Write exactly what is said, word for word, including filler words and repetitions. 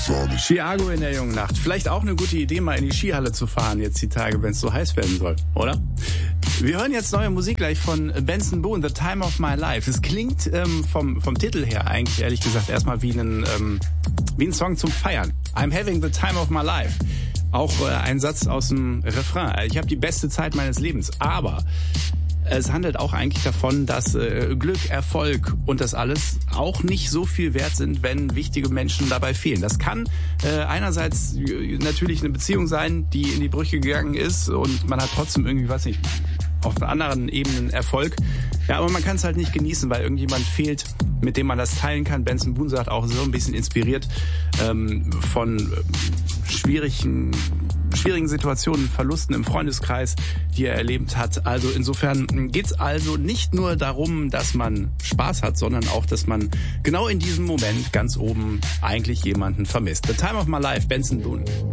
Chiago in der jungen Nacht. Vielleicht auch eine gute Idee, mal in die Skihalle zu fahren jetzt die Tage, wenn es so heiß werden soll, oder? Wir hören jetzt neue Musik gleich von Benson Boone, The Time of My Life. Es klingt ähm, vom, vom Titel her eigentlich, ehrlich gesagt, erstmal wie ein, ähm, wie ein Song zum Feiern. I'm having the time of my life. Auch äh, ein Satz aus dem Refrain. Ich habe die beste Zeit meines Lebens. Aber es handelt auch eigentlich davon, dass äh, Glück, Erfolg und das alles auch nicht so viel wert sind, wenn wichtige Menschen dabei fehlen. Das kann äh, einerseits natürlich eine Beziehung sein, die in die Brüche gegangen ist und man hat trotzdem irgendwie, weiß nicht, auf anderen Ebenen Erfolg. Ja, aber man kann es halt nicht genießen, weil irgendjemand fehlt, mit dem man das teilen kann. Benson Boone sagt auch so ein bisschen inspiriert ähm, von äh, schwierigen schwierigen Situationen, Verlusten im Freundeskreis, die er erlebt hat. Also insofern geht's also nicht nur darum, dass man Spaß hat, sondern auch, dass man genau in diesem Moment ganz oben eigentlich jemanden vermisst. The Time of My Life, Benson Boone.